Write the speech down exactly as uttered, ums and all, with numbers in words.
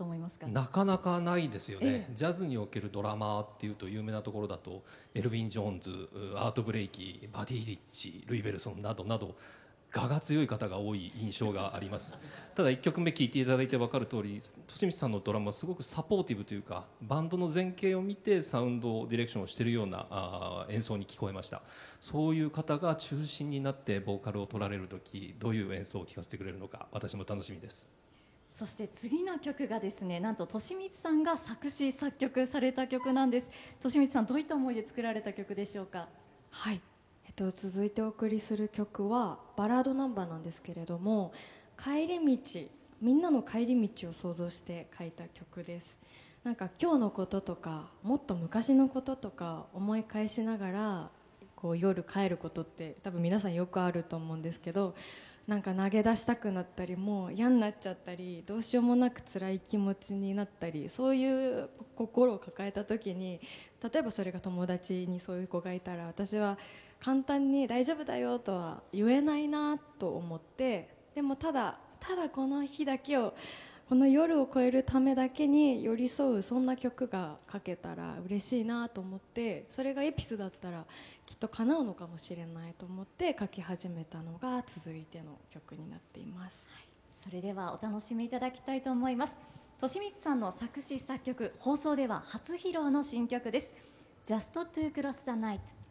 と思いますか？ なかなかないですよね。ジャズにおけるドラマーっていうと有名なところだとエルヴィン・ジョーンズ、アート・ブレイキー、バディ・リッチ、ルイ・ベルソンなどなど我が強い方が多い印象があります。ただいっきょくめ聴いていただいて分かる通り、利光さんのドラムはすごくサポーティブというか、バンドの前景を見てサウンドディレクションをしているようなあ演奏に聞こえました。そういう方が中心になってボーカルを取られる時、どういう演奏を聴かせてくれるのか、私も楽しみです。 そして次の曲がですね、なんと利光さんが作詞作曲された曲なんです。利光さん、どういった思いで作られた曲でしょうか？ はい、えっと、続いてお送りする曲はバラードナンバーなんですけれども、帰り道、みんなの帰り道を想像して書いた曲です。なんか今日のこととかもっと昔のこととか思い返しながらこう夜帰ることって多分皆さんよくあると思うんですけど、なんか投げ出したくなったり、もう嫌になっちゃったり、どうしようもなく辛い気持ちになったり、そういう心を抱えた時に、例えばそれが友達にそういう子がいたら、私は簡単に大丈夫だよとは言えないなと思って、でもただただこの日だけを、この夜を越えるためだけに寄り添う、そんな曲が書けたら嬉しいなと思って、それがエピスだったらきっと叶うのかもしれないと思って書き始めたのが続いての曲になっています。 はい、それではお楽しみいただきたいと思います。利光さんの作詞作曲、放送では初披露の新曲です。 Just to Cross the Night。